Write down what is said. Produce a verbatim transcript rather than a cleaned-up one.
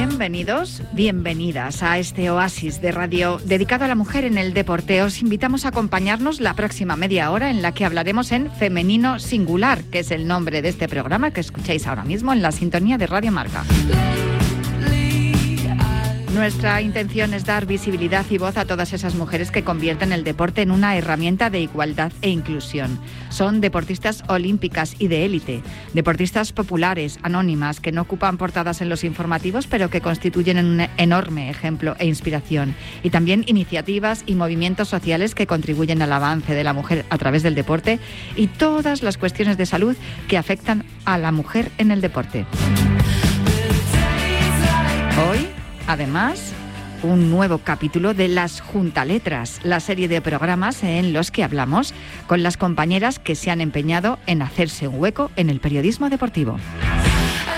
Bienvenidos, bienvenidas a este oasis de radio dedicado a la mujer en el deporte. Os invitamos a acompañarnos la próxima media hora en la que hablaremos en femenino singular, que es el nombre de este programa que escucháis ahora mismo en la sintonía de Radio Marca. Nuestra intención es dar visibilidad y voz a todas esas mujeres que convierten el deporte en una herramienta de igualdad e inclusión. Son deportistas olímpicas y de élite, deportistas populares, anónimas, que no ocupan portadas en los informativos, pero que constituyen un enorme ejemplo e inspiración. Y también iniciativas y movimientos sociales que contribuyen al avance de la mujer a través del deporte y todas las cuestiones de salud que afectan a la mujer en el deporte. Hoy, además, un nuevo capítulo de Las Juntaletras, la serie de programas en los que hablamos con las compañeras que se han empeñado en hacerse un hueco en el periodismo deportivo.